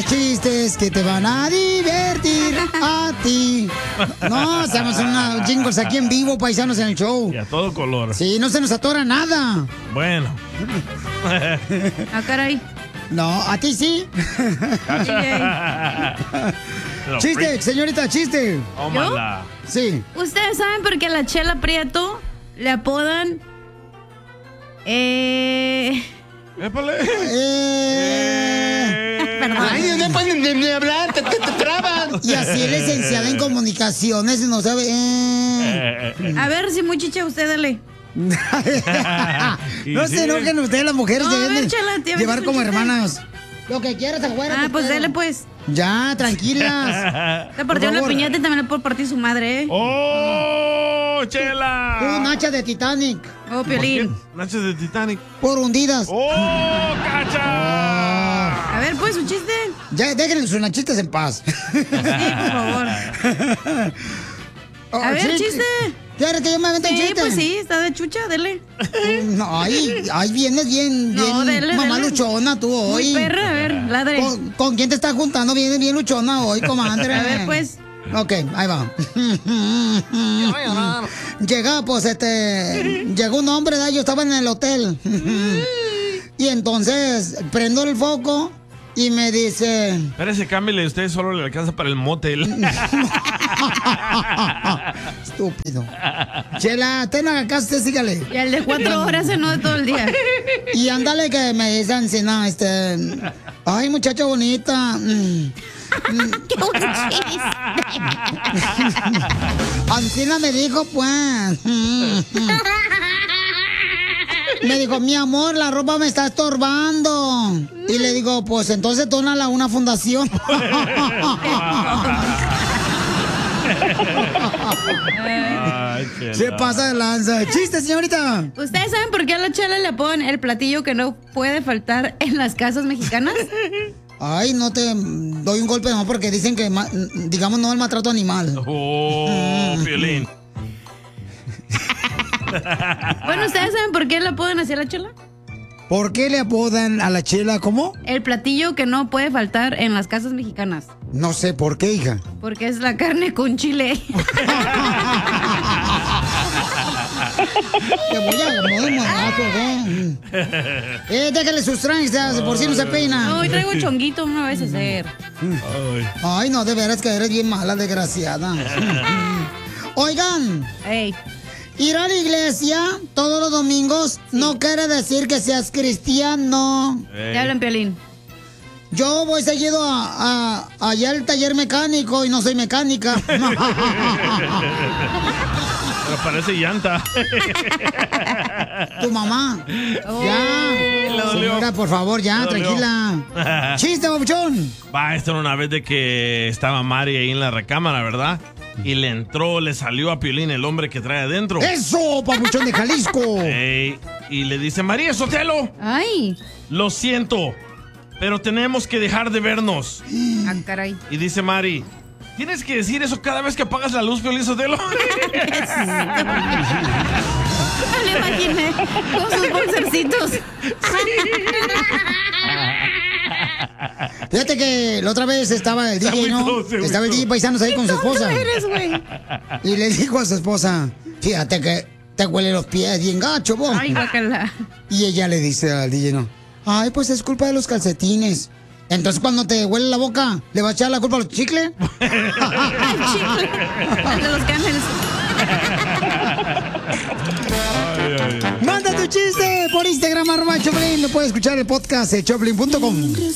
los chistes que te van a divertir a ti. No, hacemos unos jingles aquí en vivo, paisanos, en el show. Y a todo color. Sí, no se nos atora nada. Bueno. Ah, caray. No, a ti sí. Chiste, señorita, chiste. Tómala. Sí. ¿Ustedes saben por qué a la Chela Prieto le apodan... ¡Épale! Perdón. Ay, no pueden ni hablar, te traban. Y así es licenciada en comunicaciones y no sabe. A ver, si muy chicha, usted dale. No se enojen ustedes, las mujeres. No, a deben ver, de Chela, te llevar ves como un chiste. hermanas. Lo que quieras, afuera. Ah, pues dale, pues. Ya, tranquilas. Te partieron la favor. piñata y también le puedo partir su madre, ¿eh? ¡Oh, Chela! Un hacha de Titanic. Oh, Piolín. Nachos de Titanic. Por hundidas. ¡Oh, cacha! A ver, pues, un chiste. Ya, déjenle sus nachitas en paz. Sí, por favor. A ver, chiste. ¿Quieres que yo me avente un Sí, chiste? pues sí, está de chucha, dele. No, ahí vienes bien, No, dele, mamá dele. luchona tú hoy. Muy perra, a ver, ladre. ¿Con quién te estás juntando? Vienes bien luchona hoy, comadre. A ver, pues. Ok, ahí va. Llega, pues, llegó un hombre, ¿verdad? Yo estaba en el hotel. Y entonces prendo el foco y me dice... Espérese, cámbiale, usted solo le alcanza para el motel. Estúpido. Chela, ten acá, usted sígale. Y al de 4 horas se no de todo el día. Y ándale que me dicen, si no, ay, muchacha bonita. ¡Qué buen chiste! Ancina me dijo, pues. Me dijo, mi amor, la ropa me está estorbando. Y le digo, pues entonces dónala a una fundación. Ay, Chela. Se pasa de lanza. Chiste, señorita. ¿Ustedes saben por qué a la Chela le apodan el platillo que no puede faltar en las casas mexicanas? Ay, no te doy un golpe, no, porque dicen que, digamos, no el maltrato animal. ¡Oh, Piolín! Bueno, ¿ustedes saben por qué le apodan así a la Chela? ¿Por qué le apodan a la Chela cómo? El platillo que no puede faltar en las casas mexicanas. No sé por qué, hija. Porque es la carne con chile. Te voy a mover monazo, déjale sus tranzas, por si no se peina. No, hoy traigo chonguito, no me vas a hacer. Ay, no, de veras que eres bien mala, desgraciada. Oigan. Ey. Ir a la iglesia todos los domingos no quiere decir que seas cristiano. Te hablan, Piolín. Yo voy seguido allá al taller mecánico y no soy mecánica. Pero parece llanta. Tu mamá. Oh. Ya. Le dolió. Señora, por favor, ya, Le dolió. tranquila. Chiste, babuchón. Va, esto era una vez de que estaba Mari ahí en la recámara, ¿verdad? Y le salió a Piolín el hombre que trae adentro. ¡Eso, papuchón de Jalisco! Ey, y le dice, María Sotelo, Ay. lo siento, pero tenemos que dejar de vernos. Ah, caray. Y dice Mari, ¿tienes que decir eso cada vez que apagas la luz, Piolín Sotelo? Me lo imaginé con sus bolsercitos. Fíjate que la otra vez estaba el DJ, ¿no? Estaba el DJ Paisanos ahí con su esposa. ¿Cómo eres, güey? Y le dijo a su esposa, fíjate que te huele los pies bien gacho, vos. Ay, guacala. Y ella le dice al DJ, ¿no? Ay, pues es culpa de los calcetines. Entonces cuando te huele la boca, ¿le vas a echar la culpa a los chicles? El chicle. El de los canes. Manda tu chiste por Instagram, @Choplin. Lo puedes escuchar en el podcast de Choplin.com.